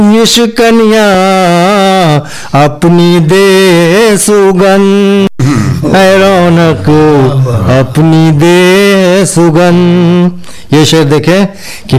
यश कन्या अपनी दे सुगंध, है रौनक अपनी दे सुगंध। ये शेर देखे कि